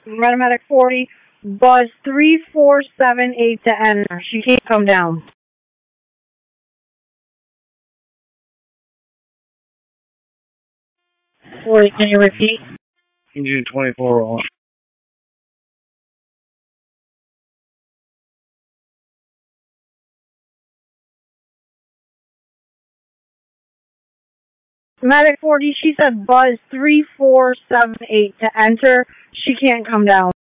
Medic 40, buzz 3478 to enter. She can't come down. 40, can you repeat? Engine 24 on. Medic 40, she said buzz 3478 to enter. She can't come down.